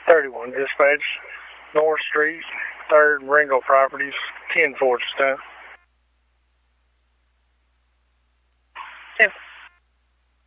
31 dispatch, North Street, 3rd Ringo Properties, 10 Fortune.